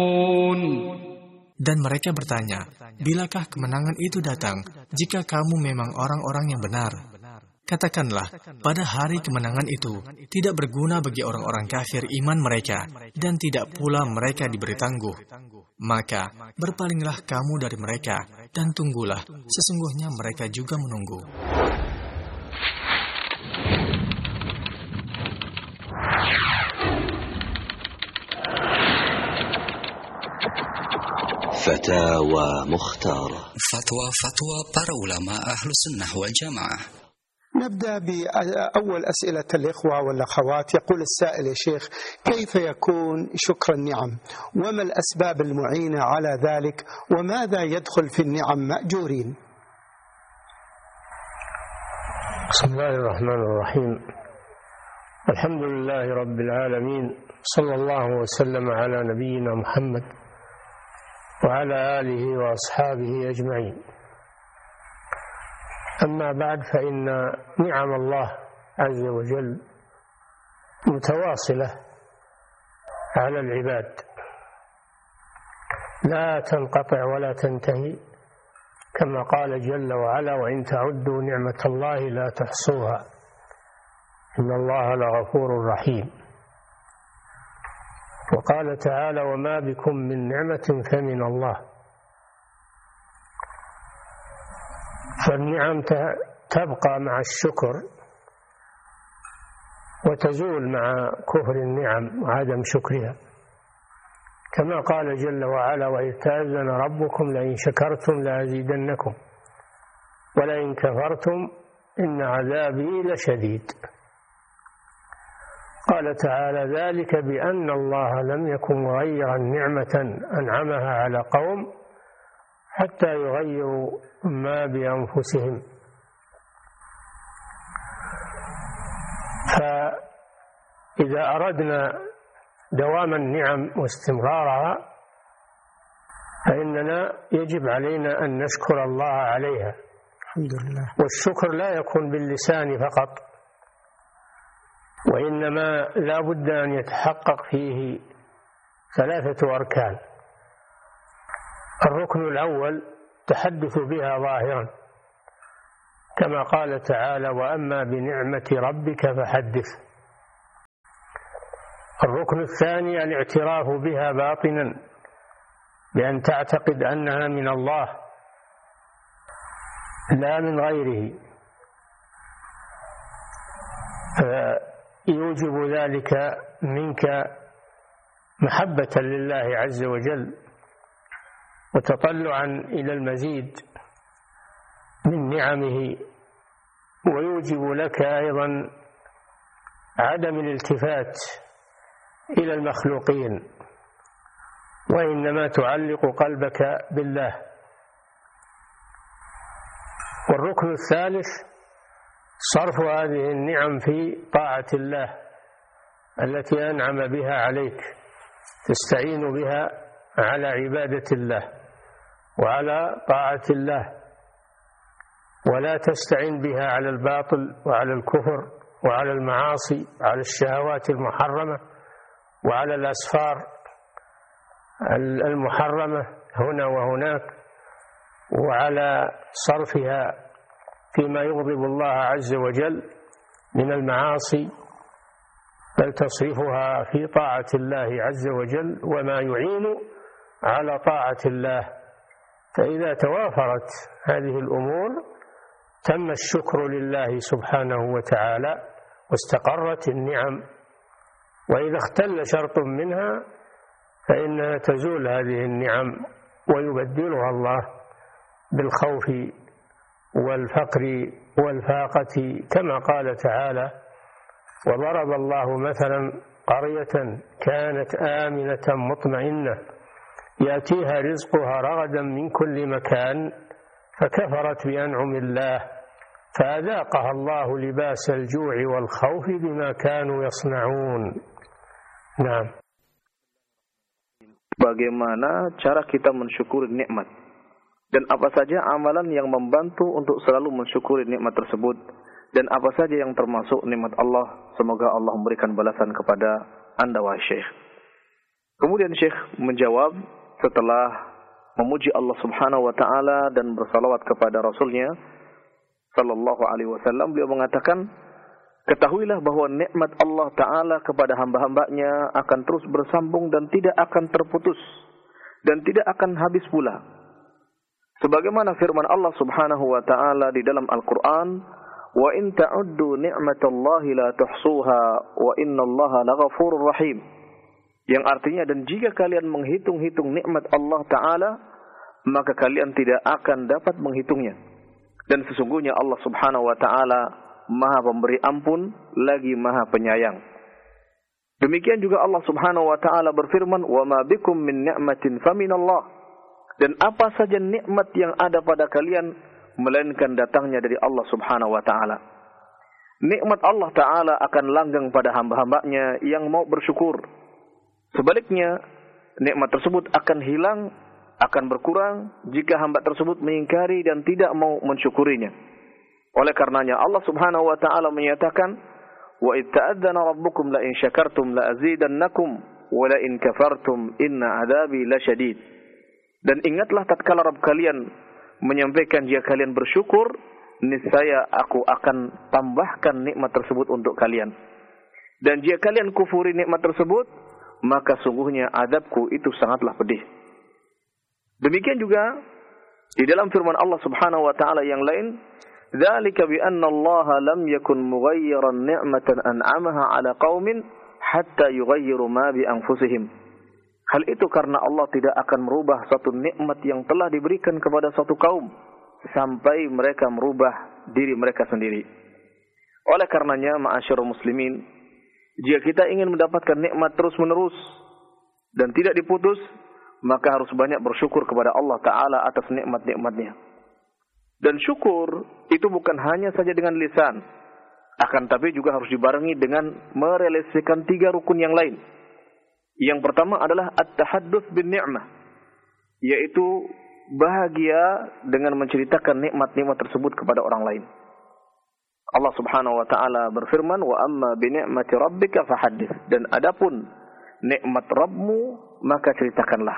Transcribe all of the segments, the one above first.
Dan mereka bertanya, bilakah kemenangan itu datang jika kamu memang orang-orang yang benar? Katakanlah, pada hari kemenangan itu tidak berguna bagi orang-orang kafir iman mereka, dan tidak pula mereka diberi tangguh. Maka berpalinglah kamu dari mereka, dan tunggulah, sesungguhnya mereka juga menunggu. فتاوى مختارة. فتوى para ulama أهل السنة والجماعة. نبدأ بأول أسئلة الإخوة والأخوات. يقول السائل: يا شيخ، كيف يكون شكر النعم؟ وما الأسباب المعينة على ذلك؟ وماذا يدخل في النعم مأجورين؟ بسم الله الرحمن الرحيم. الحمد لله رب العالمين، صلى الله وسلم على نبينا محمد وعلى آله وأصحابه أجمعين. أما بعد، فإن نعم الله عز وجل متواصلة على العباد، لا تنقطع ولا تنتهي، كما قال جل وعلا: وإن تعدوا نعمة الله لا تحصوها إن الله لغفور رحيم. وقال تعالى: وما بكم من نعمة فمن الله. فالنعم تبقى مع الشكر وتزول مع كفر النعم وعدم شكرها، كما قال جل وعلا: وإذ تأذن ربكم لئن شكرتم لأزيدنكم ولئن كفرتم إن عذابي لشديد. قال تعالى: ذلك بأن الله لم يكن مغيرا نعمة أنعمها على قوم حتى يغيروا ما بأنفسهم. فإذا أردنا دوام النعم واستمرارها فإننا يجب علينا أن نشكر الله عليها. الحمد لله. والشكر لا يكون باللسان فقط، وإنما لا بد أن يتحقق فيه ثلاثة أركان. الركن الأول تحدث بها ظاهرا، كما قال تعالى: وأما بنعمة ربك فحدث. الركن الثاني الاعتراف بها باطنا، بأن تعتقد أنها من الله لا من غيره، يوجب ذلك منك محبة لله عز وجل وتطلعا إلى المزيد من نعمه، ويوجب لك أيضا عدم الالتفات إلى المخلوقين، وإنما تعلق قلبك بالله. والركن الثالث صرف هذه النعم في طاعة الله التي أنعم بها عليك، تستعين بها على عبادة الله وعلى طاعة الله، ولا تستعين بها على الباطل وعلى الكفر وعلى المعاصي وعلى الشهوات المحرمة وعلى الأسفار المحرمة هنا وهناك، وعلى صرفها فيما يغضب الله عز وجل من المعاصي، بل تصرفها في طاعة الله عز وجل وما يعين على طاعة الله. فإذا توافرت هذه الأمور تم الشكر لله سبحانه وتعالى واستقرت النعم. وإذا اختل شرط منها فإنها تزول هذه النعم ويبدلها الله بالخوف والفقر والفاقة، كما قال تعالى: وضرب الله مثلا قرية كانت آمنة مطمئنة يأتيها رزقها رغدا من كل مكان فكفرت بأنعم الله فأذاقها الله لباس الجوع والخوف بما كانوا يصنعون. Nah. Bagaimana cara kita mensyukuri nikmat dan apa saja amalan yang membantu untuk selalu mensyukuri nikmat tersebut dan apa saja yang termasuk nikmat Allah. Semoga Allah memberikan balasan kepada Anda wahai Syekh. Kemudian Syekh menjawab setelah memuji Allah Subhanahu wa taala dan bersalawat kepada Rasulnya sallallahu alaihi wasallam, beliau mengatakan, ketahuilah bahwa nikmat Allah taala kepada hamba-hambanya akan terus bersambung dan tidak akan terputus dan tidak akan habis pula. Sebagaimana firman Allah Subhanahu wa taala di dalam Al-Qur'an, "Wa in ta'uddu ni'matallahi la tuhsuha wa innallaha laghafurur rahim." Yang artinya, dan jika kalian menghitung-hitung nikmat Allah taala, maka kalian tidak akan dapat menghitungnya. Dan sesungguhnya Allah Subhanahu wa taala Maha pemberi ampun lagi Maha penyayang. Demikian juga Allah Subhanahu wa taala berfirman, "Wa ma bikum min ni'matin faminallah." Dan apa saja nikmat yang ada pada kalian melainkan datangnya dari Allah Subhanahu wa taala. Nikmat Allah taala akan langgeng pada hamba-hambanya yang mau bersyukur. Sebaliknya, nikmat tersebut akan hilang, akan berkurang jika hamba tersebut mengingkari dan tidak mau mensyukurinya. Oleh karenanya Allah Subhanahu wa taala menyatakan, "Wa itta'adzana rabbukum la in syakartum la azidannakum wa la in kafartum inna 'adzabi lasyadid." Dan ingatlah tatkala Rabb kalian menyampaikan jika kalian bersyukur, niscaya aku akan tambahkan nikmat tersebut untuk kalian. Dan jika kalian kufuri nikmat tersebut, maka sungguhnya azabku itu sangatlah pedih. Demikian juga di dalam firman Allah Subhanahu wa taala yang lain, "Dzalika bi anna Allah lam yakun mughayyiran ni'matan an'amaha 'ala qaumin hatta yughayyiru ma bi anfusihim." Hal itu karena Allah tidak akan merubah suatu nikmat yang telah diberikan kepada suatu kaum sampai mereka merubah diri mereka sendiri. Oleh karenanya, ma'asyiral muslimin, jika kita ingin mendapatkan nikmat terus-menerus dan tidak diputus, maka harus banyak bersyukur kepada Allah Ta'ala atas nikmat-nikmatnya. Dan syukur itu bukan hanya saja dengan lisan, akan tapi juga harus dibarengi dengan merealisasikan 3 rukun yang lain. Yang pertama adalah at-tahadduts bin ni'mah, yaitu bahagia dengan menceritakan nikmat-nikmat tersebut kepada orang lain. Allah Subhanahu wa taala berfirman, "Wa amma bi ni'mati rabbika fahaddits." Dan adapun nikmat Rabbmu, maka ceritakanlah.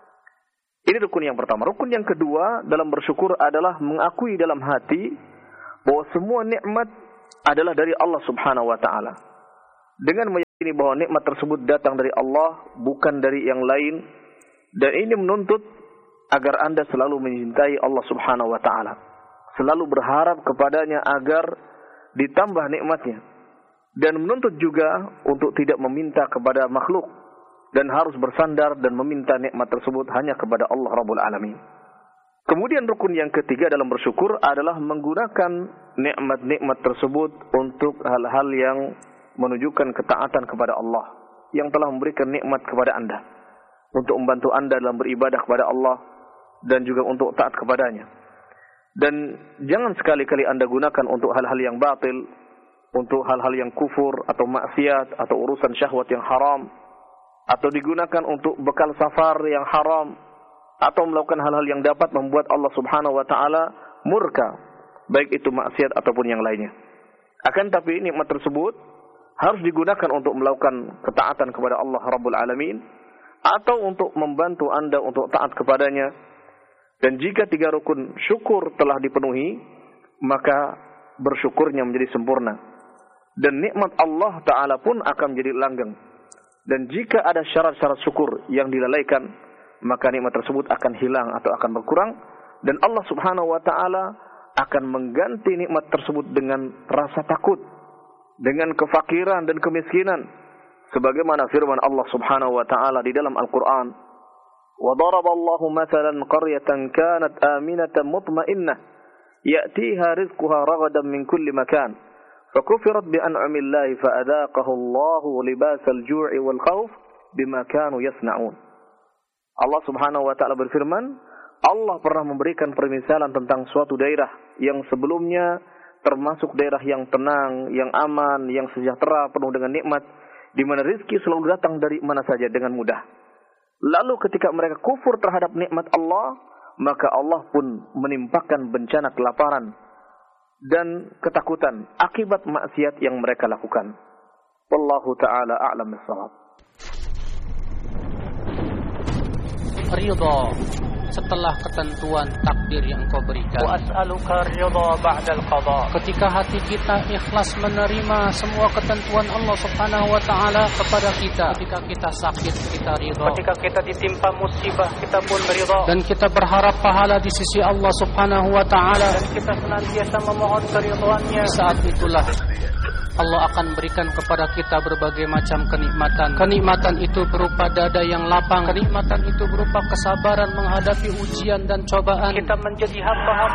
Ini rukun yang pertama. Rukun yang kedua dalam bersyukur adalah mengakui dalam hati bahwa semua nikmat adalah dari Allah Subhanahu wa taala. Dengan meyakini bahwa nikmat tersebut datang dari Allah, bukan dari yang lain, dan ini menuntut agar Anda selalu mencintai Allah Subhanahu wa taala, selalu berharap kepadanya agar ditambah nikmatnya, dan menuntut juga untuk tidak meminta kepada makhluk dan harus bersandar dan meminta nikmat tersebut hanya kepada Allah Rabbul Alamin. Kemudian rukun yang ketiga dalam bersyukur adalah menggunakan nikmat-nikmat tersebut untuk hal-hal yang menunjukkan ketaatan kepada Allah yang telah memberikan nikmat kepada Anda, untuk membantu Anda dalam beribadah kepada Allah dan juga untuk taat kepadanya. Dan jangan sekali-kali Anda gunakan untuk hal-hal yang batil, untuk hal-hal yang kufur atau maksiat atau urusan syahwat yang haram, atau digunakan untuk bekal safar yang haram, atau melakukan hal-hal yang dapat membuat Allah Subhanahu wa taala murka, baik itu maksiat ataupun yang lainnya. Akan tapi nikmat tersebut harus digunakan untuk melakukan ketaatan kepada Allah Rabbul Alamin, atau untuk membantu Anda untuk taat kepadanya. Dan jika 3 rukun syukur telah dipenuhi, maka bersyukurnya menjadi sempurna. Dan nikmat Allah Ta'ala pun akan menjadi langgeng. Dan jika ada syarat-syarat syukur yang dilalaikan, maka nikmat tersebut akan hilang atau akan berkurang. Dan Allah Subhanahu wa Ta'ala akan mengganti nikmat tersebut dengan rasa takut, dengan kefakiran dan kemiskinan. Sebagaimana firman Allah Subhanahu wa Ta'ala di dalam Al-Quran, وَضَرَبَ اللَّهُ مَثَلًا قَرْيَةً كَانَتْ آمِنَةً مُطْمَئِنَّةً يَأْتِيهَا رِزْقُهَا رَغَدًا مِنْ كُلِّ مَكَانٍ فَكُفِرَتْ بِأَنْعُمِ اللَّهِ فَأَذَاقَهُ اللَّهُ لِبَاسَ الْجُوعِ وَالْخَوْفِ بِمَا كَانُوا يَصْنَعُونَ. Allah Subhanahu wa Ta'ala berfirman, Allah pernah memberikan permisalan tentang suatu daerah yang sebelumnya termasuk daerah yang tenang, yang aman, yang sejahtera, penuh dengan nikmat, di mana rezeki selalu datang dari mana saja dengan mudah. Lalu ketika mereka kufur terhadap nikmat Allah, maka Allah pun menimpakan bencana kelaparan dan ketakutan akibat maksiat yang mereka lakukan. Wallahu ta'ala a'lam bis-shawab. ridha setelah ketentuan takdir yang Engkau berikan. Wa as'aluka ridha ba'dal qada. Ketika hati kita ikhlas menerima semua ketentuan Allah Subhanahu wa taala kepada kita, ketika kita sakit kita ridha, ketika kita ditimpa musibah kita pun ridha, dan kita berharap pahala di sisi Allah Subhanahu wa taala, dan kita senantiasa memohon keridhaannya. Saat itulah Allah akan berikan kepada kita berbagai macam kenikmatan. Kenikmatan itu berupa dada yang lapang. Kenikmatan itu berupa kesabaran menghadapi ujian dan cobaan. Kita menjadi hamba